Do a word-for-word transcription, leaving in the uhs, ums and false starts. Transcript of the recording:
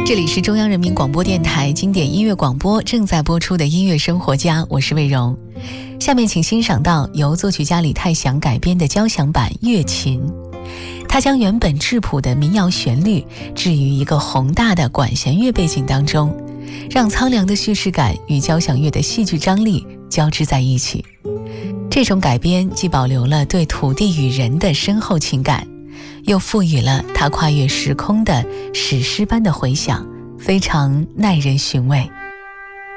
这里是中央人民广播电台经典音乐广播正在播出的音乐生活家，我是魏荣。下面请欣赏到由作曲家李泰祥改编的交响版《月琴》，他将原本质朴的民谣旋律置于一个宏大的管弦乐背景当中，让苍凉的叙事感与交响乐的戏剧张力交织在一起。这种改编既保留了对土地与人的深厚情感，又赋予了它跨越时空的史诗般的回响，非常耐人寻味。